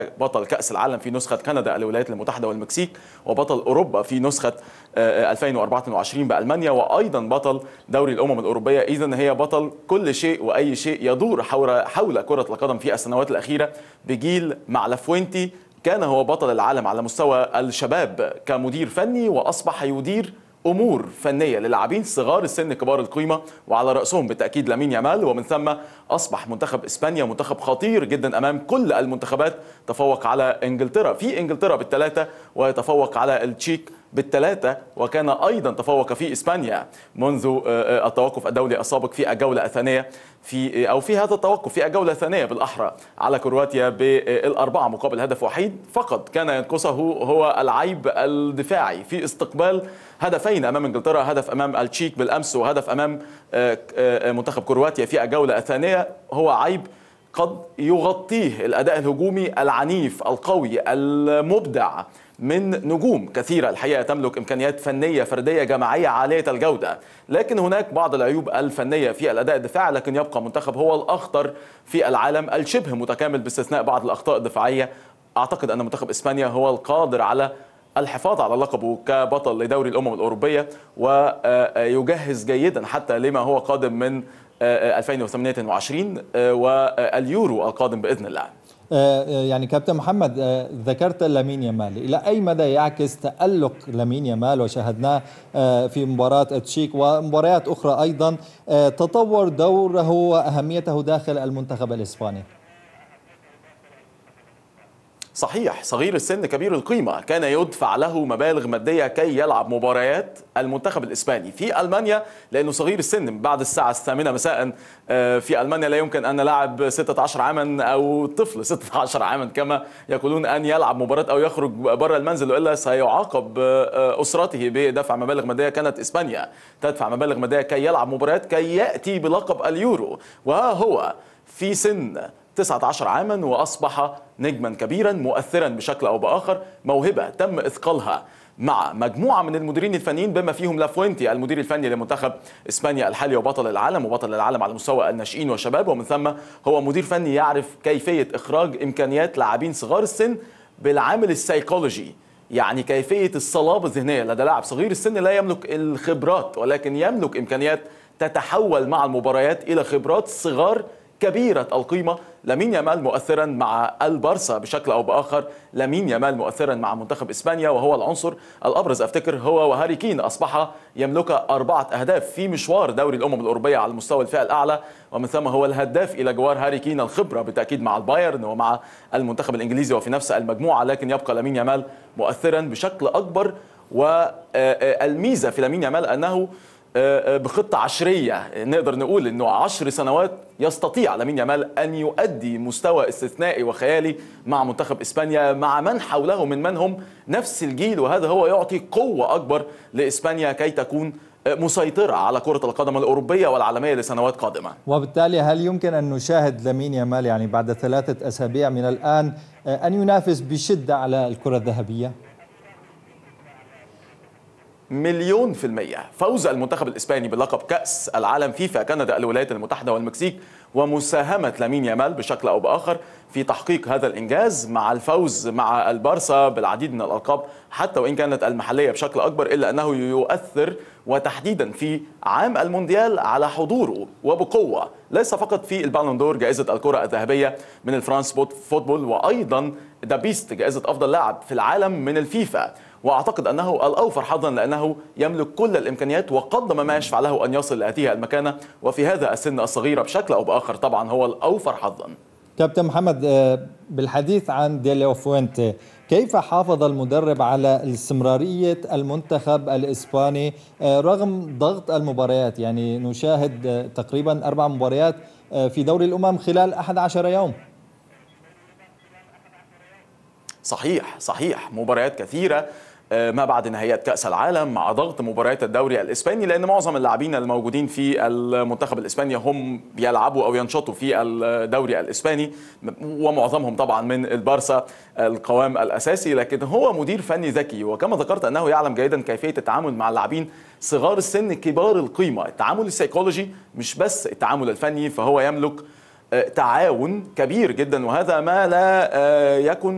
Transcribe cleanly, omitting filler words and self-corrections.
بطل كأس العالم في نسخة كندا الولايات المتحدة والمكسيك، وبطل أوروبا في نسخة 2024 بألمانيا، وأيضا بطل دوري الأمم الأوروبية. إذن هي بطل كل شيء وأي شيء يدور حول كرة القدم في السنوات الأخيرة بجيل مع لافوينتي. كان هو بطل العالم على مستوى الشباب كمدير فني، وأصبح يدير أمور فنية للاعبين صغار السن كبار القيمة، وعلى رأسهم بالتأكيد لامين يامال. ومن ثم أصبح منتخب إسبانيا منتخب خطير جدا أمام كل المنتخبات. تفوق على إنجلترا في إنجلترا بالثلاثة، ويتفوق على التشيك بالثلاثة، وكان أيضا تفوق في إسبانيا منذ التوقف الدولي السابق في الجولة الثانية في هذا التوقف في الجولة الثانية بالأحرى على كرواتيا بالأربعة مقابل هدف وحيد. فقط كان ينقصه هو العيب الدفاعي في استقبال هدفين أمام إنجلترا، هدف أمام التشيك بالأمس وهدف أمام منتخب كرواتيا في الجولة الثانية. هو عيب قد يغطيه الأداء الهجومي العنيف القوي المبدع من نجوم كثيرة الحقيقة تملك إمكانيات فنية فردية جماعية عالية الجودة، لكن هناك بعض العيوب الفنية في الأداء الدفاعي. لكن يبقى منتخب هو الأخطر في العالم، الشبه متكامل باستثناء بعض الأخطاء الدفاعية. أعتقد أن منتخب إسبانيا هو القادر على الحفاظ على لقبه كبطل لدوري الأمم الأوروبية، ويجهز جيدا حتى لما هو قادم من 2028 واليورو القادم بإذن الله. يعني كابتن محمد، ذكرت لامين يامال، إلى أي مدى يعكس تألق لامين يامال وشاهدناه في مباراة التشيك ومباريات أخرى أيضا تطور دوره وأهميته داخل المنتخب الإسباني؟ صحيح، صغير السن كبير القيمة، كان يدفع له مبالغ مادية كي يلعب مباريات المنتخب الإسباني في ألمانيا، لأنه صغير السن. بعد الساعة 8 مساء في ألمانيا لا يمكن أن لاعب 16 عاما أو طفل 16 عاما كما يقولون أن يلعب مباراة أو يخرج برا المنزل، وإلا سيعاقب أسرته بدفع مبالغ مادية. كانت إسبانيا تدفع مبالغ مادية كي يلعب مباريات كي يأتي بلقب اليورو، وها هو في سن 19 عاما وأصبح نجما كبيرا مؤثرا بشكل أو بآخر. موهبة تم إثقالها مع مجموعة من المديرين الفنيين بما فيهم لافوينتي المدير الفني لمنتخب إسبانيا الحالي وبطل العالم وبطل العالم على مستوى الناشئين والشباب. ومن ثم هو مدير فني يعرف كيفية إخراج إمكانيات لاعبين صغار السن بالعامل السيكولوجي، يعني كيفية الصلابة الذهنية لدى لاعب صغير السن لا يملك الخبرات ولكن يملك إمكانيات تتحول مع المباريات إلى خبرات صغار كبيرة القيمة. لامين يامال مؤثرا مع البارسا بشكل أو بآخر، لامين يامال مؤثرا مع منتخب إسبانيا، وهو العنصر الأبرز. أفتكر هو وهاري كين أصبح يملك 4 أهداف في مشوار دوري الأمم الأوروبية على المستوى الفئة الأعلى، ومن ثم هو الهداف إلى جوار هاري كين الخبرة بالتأكيد مع البايرن ومع المنتخب الإنجليزي وفي نفس المجموعة. لكن يبقى لامين يامال مؤثرا بشكل أكبر، والميزة في لامين يامال أنه بخطة عشرية نقدر نقول أنه 10 سنوات يستطيع لامين يامال أن يؤدي مستوى استثنائي وخيالي مع منتخب إسبانيا مع من حوله من هم نفس الجيل، وهذا هو يعطي قوة أكبر لإسبانيا كي تكون مسيطرة على كرة القدم الأوروبية والعالمية لسنوات قادمة. وبالتالي هل يمكن أن نشاهد لامين يامال يعني بعد 3 أسابيع من الآن أن ينافس بشدة على الكرة الذهبية؟ 1,000,000%. فوز المنتخب الإسباني بلقب كأس العالم فيفا كندا الولايات المتحدة والمكسيك، ومساهمة لامين يامال بشكل أو بآخر في تحقيق هذا الإنجاز مع الفوز مع البارسا بالعديد من الألقاب حتى وإن كانت المحلية بشكل أكبر، إلا أنه يؤثر وتحديدا في عام المونديال على حضوره وبقوة، ليس فقط في البالون دور جائزة الكرة الذهبية من الفرانس فوتبول، وأيضا ذا بيست جائزة أفضل لاعب في العالم من الفيفا. وأعتقد أنه الأوفر حظا لأنه يملك كل الإمكانيات وقدم ما يشفع له أن يصل لهذه المكانة، وفي هذا السن الصغيرة بشكل أو بآخر طبعا هو الأوفر حظا. كابتن محمد، بالحديث عن دي لافوينتي، كيف حافظ المدرب على استمرارية المنتخب الإسباني رغم ضغط المباريات؟ يعني نشاهد تقريبا 4 مباريات في دوري الأمم خلال 11 يوم. صحيح مباريات كثيرة ما بعد نهايات كأس العالم مع ضغط مباريات الدوري الإسباني، لأن معظم اللاعبين الموجودين في المنتخب الإسباني هم بيلعبوا أو ينشطوا في الدوري الإسباني، ومعظمهم طبعا من البارسا القوام الأساسي. لكن هو مدير فني ذكي، وكما ذكرت أنه يعلم جيدا كيفية التعامل مع اللاعبين صغار السن كبار القيمة، التعامل السيكولوجي مش بس التعامل الفني، فهو يملك تعاون كبير جدا، وهذا ما لا يكن